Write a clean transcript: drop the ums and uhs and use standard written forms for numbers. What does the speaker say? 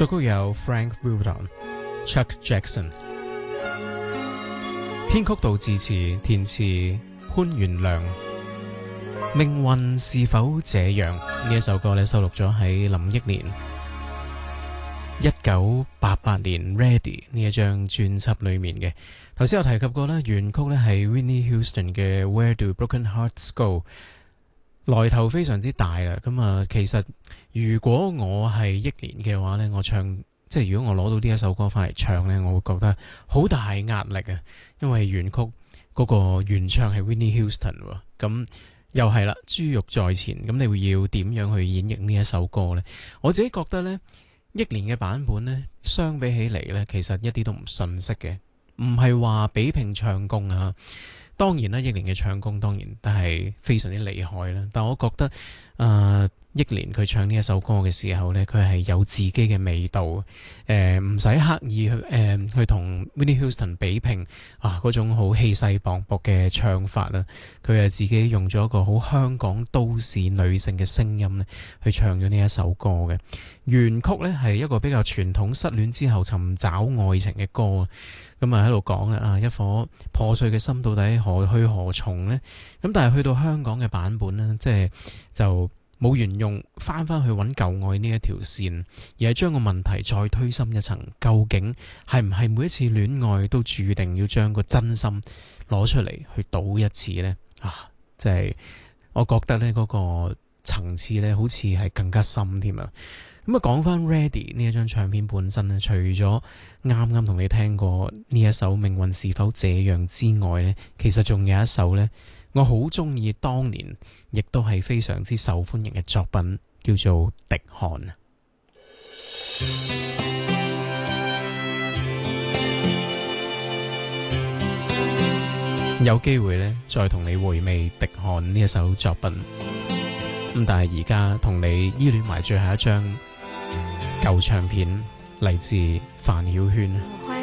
作曲有 Frank Wilton、Chuck Jackson， 編曲杜自持，填詞潘元良。命運是否這樣？呢一首歌咧收錄咗喺林憶蓮1988年 Ready 呢一張專輯裏面嘅。頭先有提及過咧，原曲咧係 Whitney Houston 嘅 Where Do Broken Hearts Go， 來頭非常之大啦。咁啊，其實如果我係憶蓮嘅話咧，我唱即係如果我攞到呢一首歌翻嚟唱咧，我會覺得好大壓力啊，因為原曲嗰個原唱係 Whitney Houston 喎，咁又係啦，珠玉在前，咁你會要點樣去演繹呢一首歌呢？我自己覺得呢，憶蓮嘅版本呢，相比起嚟呢，其實一啲都唔遜色嘅，唔係話比拼唱功啊。當然啦，憶蓮嘅唱功當然都係非常之厲害啦。但我覺得，憶蓮佢唱呢一首歌嘅時候呢，佢係有自己嘅味道，唔使刻意去同 Whitney Houston 比拼啊嗰種好氣勢磅礴嘅唱法啦。佢係自己用咗一個好香港都市女性嘅聲音呢去唱咗呢一首歌嘅。原曲呢係一個比較傳統失戀之後尋找愛情嘅歌，咁啊喺度講啦，一顆破碎嘅心到底何去何從呢？咁但係去到香港嘅版本呢，即係就冇沿用翻去揾舊愛呢一條線，而係將個問題再推深一層，究竟係唔係每一次戀愛都注定要將個真心攞出嚟去賭一次呢？即係我覺得呢嗰個層次呢，好似係更加深添啊！咁啊，講翻 Ready 呢一張唱片本身呢，除咗啱啱同你聽過呢一首《命運是否這樣》之外呢，其實仲有一首呢，我好中意，當年亦都係非常之受歡迎嘅作品，叫做《滴汗》。有機會呢，再同你回味《滴汗》呢一首作品。咁但係而家同你依戀埋最後一張舊唱片，嚟自范曉萱。